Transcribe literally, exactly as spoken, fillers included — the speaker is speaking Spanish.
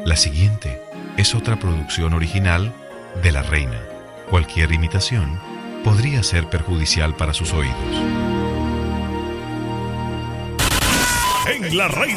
La siguiente es otra producción original de La Reina. Cualquier imitación podría ser perjudicial para sus oídos. En La Reina